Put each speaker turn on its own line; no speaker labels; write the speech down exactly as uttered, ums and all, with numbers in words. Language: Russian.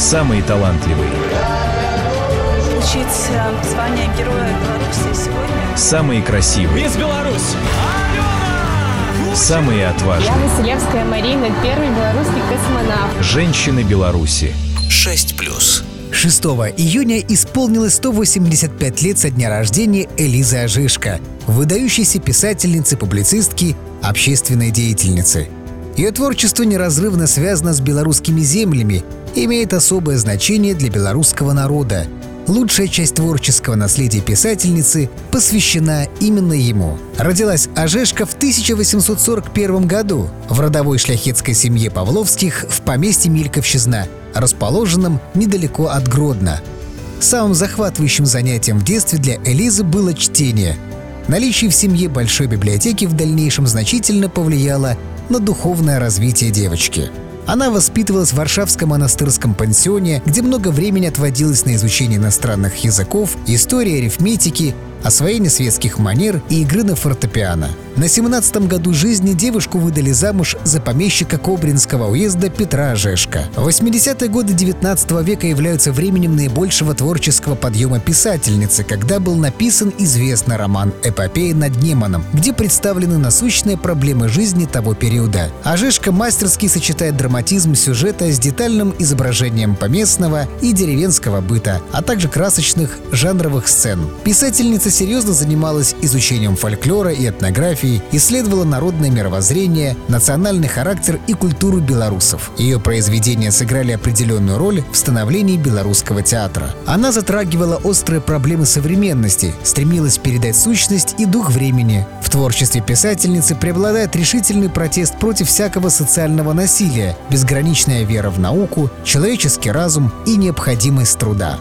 самые талантливые.
Получить э, звание Героя Беларуси сегодня.
Самые красивые.
Мисс Беларусь!
Самые отважные.
Я Василевская Марина, первый белорусский космонавт.
Женщины Беларуси.
шесть плюс.
шестого июня исполнилось сто восемьдесят пять лет со дня рождения Элизы Ожишко, выдающейся писательницы, публицистки, общественной деятельницы. Ее творчество неразрывно связано с белорусскими землями и имеет особое значение для белорусского народа. Лучшая часть творческого наследия писательницы посвящена именно ему. Родилась Ожишко в тысяча восемьсот сорок первом году в родовой шляхетской семье Павловских в поместье Мильковщизна, расположенном недалеко от Гродно. Самым захватывающим занятием в детстве для Элизы было чтение. Наличие в семье большой библиотеки в дальнейшем значительно повлияло на духовное развитие девочки. Она воспитывалась в Варшавском монастырском пансионе, где много времени отводилось на изучение иностранных языков, истории, арифметики, освоение светских манер и игры на фортепиано. На семнадцатом году жизни девушку выдали замуж за помещика Кобринского уезда Петра Ожишко. восьмидесятые годы девятнадцатого века являются временем наибольшего творческого подъема писательницы, когда был написан известный роман «Эпопея над Неманом», где представлены насущные проблемы жизни того периода. Ожишко мастерски сочетает драматизм сюжета с детальным изображением поместного и деревенского быта, а также красочных жанровых сцен. Писательница серьезно занималась изучением фольклора и этнографии, исследовала народное мировоззрение, национальный характер и культуру белорусов. Ее произведения сыграли определенную роль в становлении белорусского театра. Она затрагивала острые проблемы современности, стремилась передать сущность и дух времени. В творчестве писательницы преобладает решительный протест против всякого социального насилия, безграничная вера в науку, человеческий разум и необходимость труда.